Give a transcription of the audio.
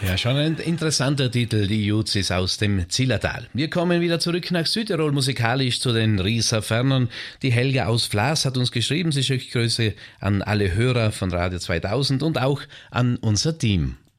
Ja, schon ein interessanter Titel, die Juzis aus dem Zillertal. Wir kommen wieder zurück nach Südtirol musikalisch zu den Rieser Fernern. Die Helga aus Flas hat uns geschrieben, sie schickt Grüße an alle Hörer von Radio 2000 und auch an unser Team.